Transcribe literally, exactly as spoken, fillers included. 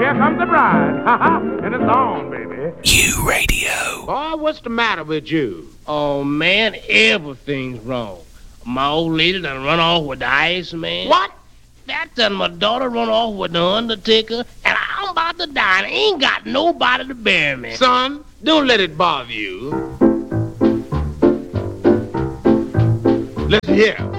here comes the bride. Ha ha. And it's on, baby. You Radio. Boy, what's the matter with you? Oh, man, everything's wrong. My old lady done run off with the ice man. What? That done my daughter run off with the undertaker, and I'm about to die, and I ain't got nobody to bury me. Son, don't let it bother you. Listen here.